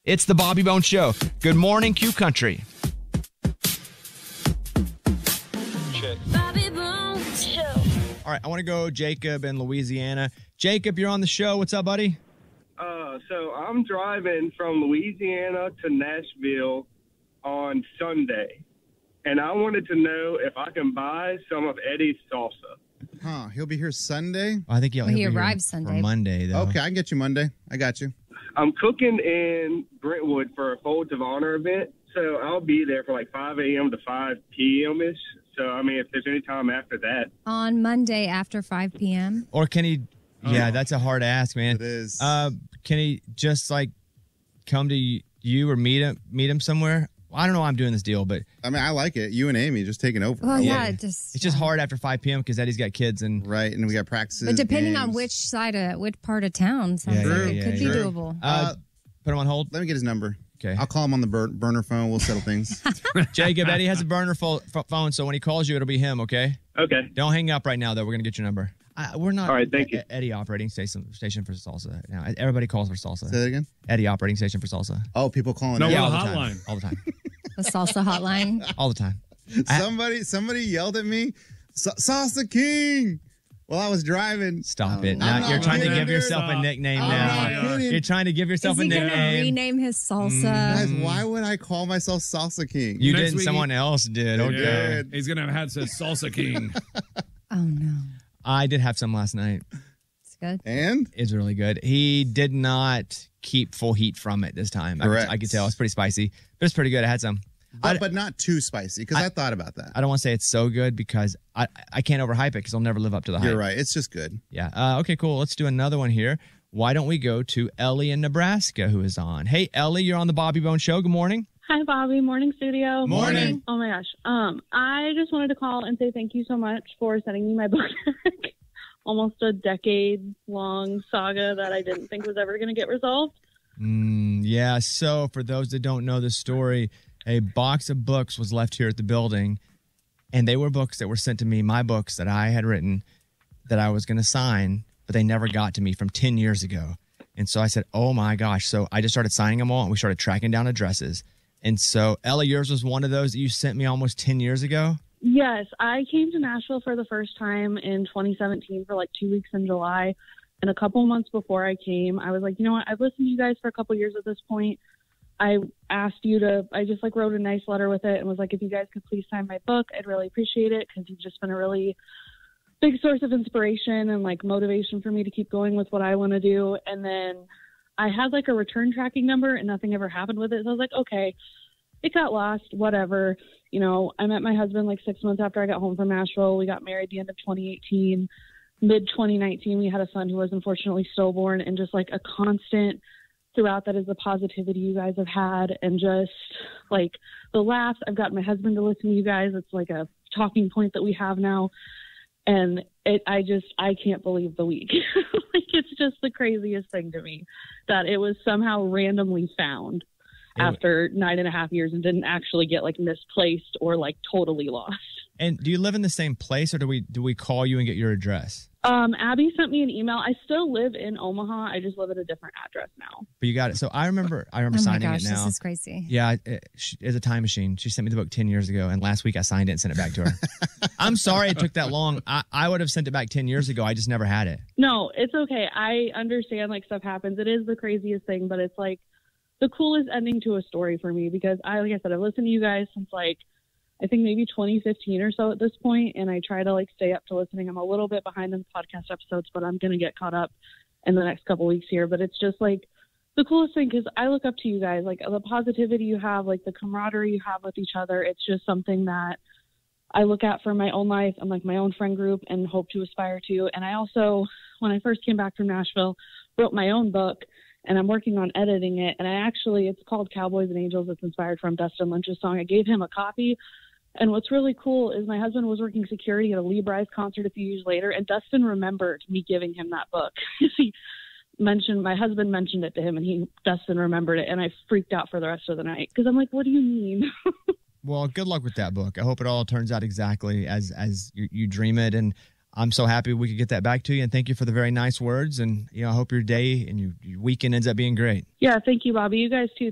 It's the Bobby Bones Show. Good morning, Q Country. Bobby Bones Show. All right, I want to go Jacob in Louisiana. Jacob, you're on the show. What's up, buddy? So I'm driving from Louisiana to Nashville on Sunday, and I wanted to know if I can buy some of Eddie's salsa. Huh, he'll be here Sunday? I think he'll He be here arrives Sunday. for Monday, though. Okay, I can get you Monday. I got you. I'm cooking in Brentwood for a Folds of Honor event, so I'll be there for like 5 a.m. to 5 p.m.-ish. So, I mean, if there's any time after that. On Monday after 5 p.m. Or can he... Yeah, that's a hard ask, man. It is. Can he just, like, come to you or meet him somewhere? I don't know why I'm doing this deal, but... I mean, I like it. You and Amy just taking over. Well, yeah, it's just hard after 5 p.m. because Eddie's got kids and... Right, and we got practices. But depending on games. which part of town, sounds like it could be doable. Put him on hold. Let me get his number. Okay. I'll call him on the burner phone. We'll settle things. Jacob, Eddie has a burner phone, so when he calls you, it'll be him, okay? Okay. Don't hang up right now, though. We're going to get your number. We're not All right, thank you. Eddie operating station for salsa. Now, everybody calls for salsa. Say that again? Eddie operating station for salsa. Oh, people calling No, in. we're all a the hotline. time. All the time. The salsa hotline. All the time. Somebody yelled at me, Salsa King. While I was driving. Stop it. I'm Now not you're trying to kidding. give yourself a nickname now. kidding. You're trying to give yourself Is a he going to nickname. rename his salsa? Guys, why would I call myself Salsa King? You Next didn't, week- someone else did. Okay. Yeah. He's going to have a hat that says Salsa King. Oh, no. I did have some last night. It's good. And? It's really good. He did not keep full heat from it this time. Correct. I could tell. It's pretty spicy, but it's pretty good. I had some. But not too spicy, because I thought about that. I don't want to say it's so good because I can't overhype it because I'll never live up to the hype. You're right. It's just good. Yeah. Okay, cool. Let's do another one here. Why don't we go to Ellie in Nebraska, who is on? Hey, Ellie, you're on the Bobby Bones Show. Good morning. Hi, Bobby. Morning, studio. Morning. Oh, my gosh. I just wanted to call and say thank you so much for sending me my book back. Almost a decade-long saga that I didn't think was ever going to get resolved. Yeah, so for those that don't know the story, a box of books was left here at the building, and they were books that were sent to me, my books that I had written that I was going to sign, but they never got to me from 10 years ago. And so I said, oh my gosh. So I just started signing them all, and we started tracking down addresses. And so, Ellie, yours was one of those that you sent me almost 10 years ago? Yes, I came to Nashville for the first time in 2017 for like 2 weeks in July. And a couple months before I came, I was like, you know what? I've listened to you guys for a couple years at this point. I asked you to, I just like wrote a nice letter with it and was like, if you guys could please sign my book, I'd really appreciate it, because you've just been a really big source of inspiration and like motivation for me to keep going with what I want to do. And then I had like a return tracking number and nothing ever happened with it. So I was like, okay, it got lost, whatever. You know, I met my husband like 6 months after I got home from Nashville. We got married the end of 2018. Mid 2019, we had a son who was unfortunately stillborn, and just like a constant throughout that is the positivity you guys have had, and just like the laughs. I've got my husband to listen to you guys. It's like a talking point that we have now. And I can't believe the week. Like, it's just the craziest thing to me that it was somehow randomly found after 9.5 years and didn't actually get like misplaced or like totally lost. And do you live in the same place, or do we call you and get your address? Abby sent me an email. I still live in Omaha. I just live at a different address now. But you got it. So I remember Oh my signing gosh, it now. this is crazy. Yeah, it's a time machine. She sent me the book 10 years ago, and last week I signed it and sent it back to her. I'm sorry it took that long. I would have sent it back 10 years ago. I just never had it. No, it's okay. I understand like stuff happens. It is the craziest thing, but it's like the coolest ending to a story for me, because like I said, I've listened to you guys since like I think maybe 2015 or so at this point, and I try to like stay up to listening. I'm a little bit behind in the podcast episodes, but I'm going to get caught up in the next couple weeks here. But it's just like the coolest thing, because I look up to you guys, like the positivity you have, like the camaraderie you have with each other. It's just something that I look at for my own life and like my own friend group and hope to aspire to. And I also, when I first came back from Nashville, wrote my own book, and I'm working on editing it. And it's called Cowboys and Angels. It's inspired from Dustin Lynch's song. I gave him a copy. And what's really cool is my husband was working security at a Lee Brice concert a few years later, and Dustin remembered me giving him that book. My husband mentioned it to him, and Dustin remembered it, and I freaked out for the rest of the night, because I'm like, what do you mean? Well, good luck with that book. I hope it all turns out exactly as you dream it, and I'm so happy we could get that back to you, and thank you for the very nice words, and I hope your day and your weekend ends up being great. Yeah, thank you, Bobby. You guys too.